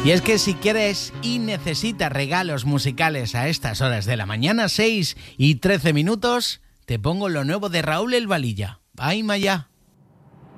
Y es que si quieres y necesitas regalos musicales a estas horas de la mañana, 6:13, te pongo lo nuevo de Raúl El Valilla. ¡Ay, Maya!